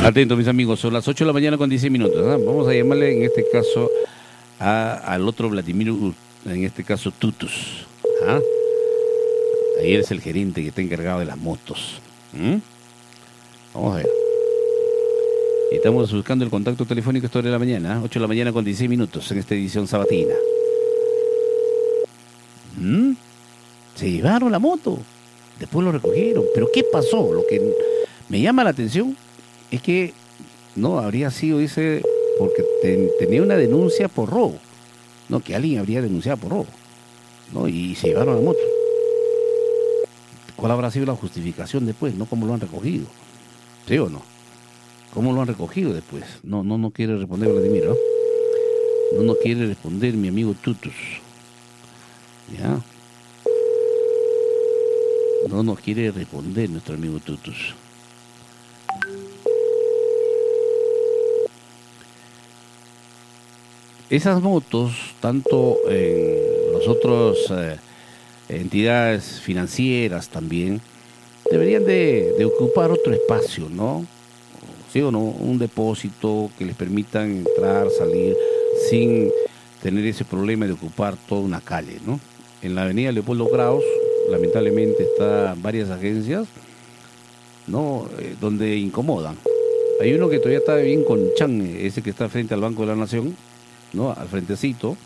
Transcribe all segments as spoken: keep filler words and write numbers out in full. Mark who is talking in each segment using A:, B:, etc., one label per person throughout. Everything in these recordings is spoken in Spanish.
A: Atento, mis amigos, son las ocho de la mañana con diez minutos. ¿Ah? Vamos a llamarle en este caso a, al otro Vladimir, en este caso Tutus. ¿Ah? Ahí es el gerente que está encargado de las motos. ¿Mm? Vamos a ver. Y estamos buscando el contacto telefónico esta hora de la mañana, ocho de la mañana con dieciséis minutos en esta edición sabatina. ¿Mm? Se llevaron la moto, después lo recogieron. ¿Pero qué pasó? Lo que me llama la atención es que no habría sido, dice, porque ten, tenía una denuncia por robo. No, que alguien habría denunciado por robo. No, y se llevaron la moto. ¿Cuál habrá sido la justificación después? ¿No? ¿Cómo lo han recogido? ¿Sí o no? ¿Cómo lo han recogido después? No, no, no quiere responder Vladimir, ¿no? No, no quiere responder mi amigo Tutus. ¿Ya? No nos quiere responder nuestro amigo Tutus. Esas motos, tanto en las otras eh, entidades financieras también, deberían de, de ocupar otro espacio, ¿no? ¿Sí o no? Un depósito que les permitan entrar, salir, sin tener ese problema de ocupar toda una calle, ¿no? En la avenida Leopoldo Graus, lamentablemente, están varias agencias, ¿no? Eh, donde incomodan. Hay uno que todavía está bien con Chan, ese que está frente al Banco de la Nación, ¿no? Al frentecito.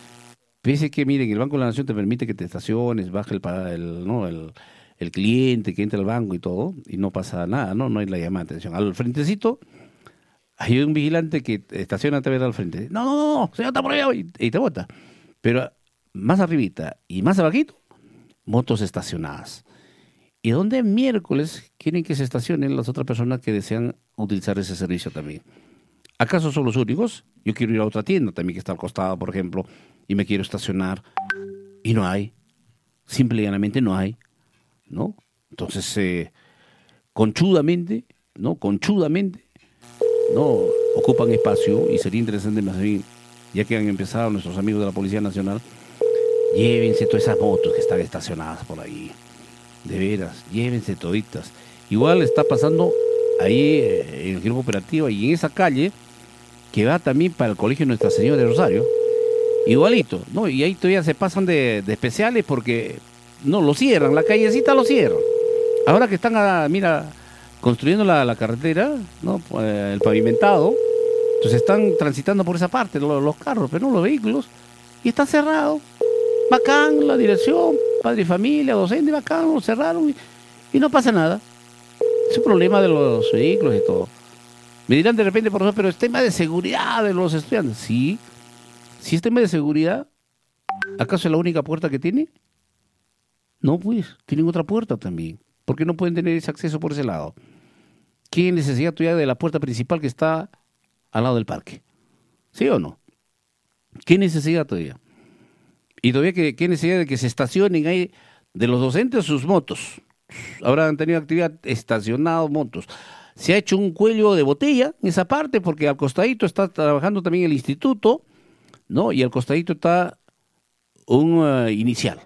A: Pese que, miren, el Banco de la Nación te permite que te estaciones, baje el, el, ¿no? el, el cliente que entre al banco y todo, y no pasa nada, ¿no? No hay la llamada de atención. Al frentecito hay un vigilante que estaciona te al frente. No, no, no, no, señor, está por allá, y, y te bota. Pero más arribita y más abajito, motos estacionadas. ¿Y dónde miércoles quieren que se estacionen las otras personas que desean utilizar ese servicio también? ¿Acaso son los únicos? Yo quiero ir a otra tienda también que está al costado, por ejemplo, y me quiero estacionar y no hay. Simple y llanamente no hay, ¿no? Entonces, eh, conchudamente, ¿no? Conchudamente, ¿no? Ocupan espacio y sería interesante más bien, ya que han empezado nuestros amigos de la Policía Nacional, llévense todas esas motos que están estacionadas por ahí. De veras, llévense toditas. Igual está pasando ahí eh, en el grupo operativo y en esa calle que va también para el colegio Nuestra Señora de Rosario. Igualito, ¿no? Y ahí todavía se pasan de, de especiales porque no lo cierran, la callecita lo cierran. Ahora que están, a, mira, construyendo la, la carretera, ¿no? Eh, el pavimentado, entonces están transitando por esa parte los, los carros, pero no los vehículos, y está cerrado. Bacán, la dirección, padre y familia, docente, bacán, lo cerraron y, y no pasa nada. Es un problema de los vehículos y todo. Me dirán de repente, por ejemplo, pero es tema de seguridad de los estudiantes. Sí, si es tema de seguridad, ¿acaso es la única puerta que tiene? No, pues, tienen otra puerta también. ¿Por qué no pueden tener ese acceso por ese lado? ¿Qué necesidad todavía de la puerta principal que está al lado del parque? ¿Sí o no? ¿Qué necesidad todavía? Y todavía, ¿qué, qué necesidad de que se estacionen ahí de los docentes sus motos? Ahora han tenido actividad estacionados motos. Se ha hecho un cuello de botella en esa parte porque al costadito está trabajando también el instituto, ¿no? Y al costadito está un uh, inicial.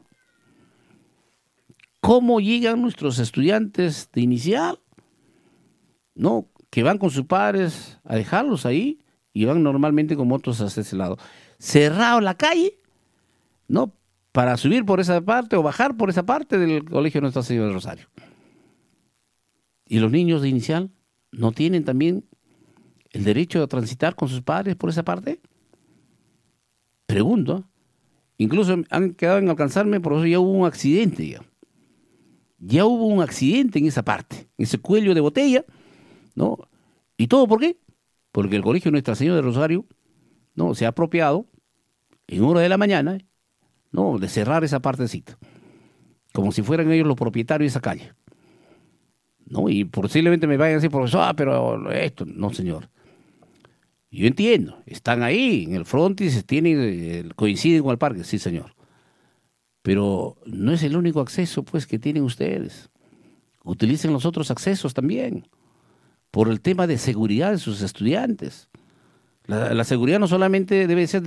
A: ¿Cómo llegan nuestros estudiantes de inicial? ¿No? Que van con sus padres a dejarlos ahí y van normalmente con motos hacia ese lado. Cerrado la calle, ¿no? Para subir por esa parte o bajar por esa parte del colegio Nuestra Señora de Rosario. ¿Y los niños de inicial no tienen también el derecho a transitar con sus padres por esa parte? Pregunto. Incluso han quedado en alcanzarme, por eso ya hubo un accidente. Ya, ya hubo un accidente en esa parte, en ese cuello de botella, ¿no? ¿Y todo por qué? Porque el colegio Nuestra Señora de Rosario, ¿no? Se ha apropiado en hora de la mañana, ¿no? De cerrar esa partecita, como si fueran ellos los propietarios de esa calle, ¿no? Y posiblemente me vayan a decir, profesor, ah, pero esto, no, señor. Yo entiendo, están ahí en el frontis, tienen, coinciden con el parque, sí, señor. Pero no es el único acceso, pues, que tienen ustedes. Utilicen los otros accesos también, por el tema de seguridad de sus estudiantes. La, la seguridad no solamente debe ser